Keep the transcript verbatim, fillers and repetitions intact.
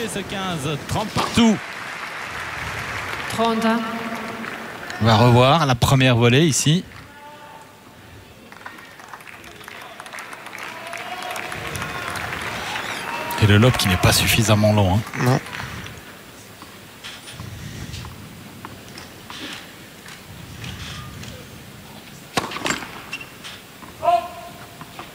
compliqué ce quinze. trente partout. trente. On va revoir la première volée ici. Et le lob qui n'est pas suffisamment long. Hein. Non.